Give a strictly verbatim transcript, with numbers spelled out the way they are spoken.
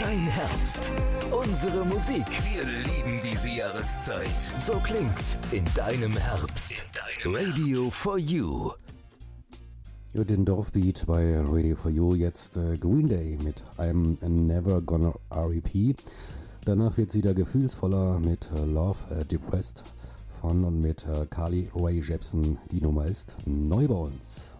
Dein Herbst. Unsere Musik. Wir lieben diese Jahreszeit. So klingt's in deinem Herbst. In deinem Radio for You. Ja, den Dorfbeat bei Radio for You. Jetzt äh, Green Day mit I'm Never Gonna R E P. Danach wird's wieder gefühlsvoller mit äh, Love äh, Depressed von und mit äh, Carly Rae Jepsen. Die Nummer ist neu bei uns.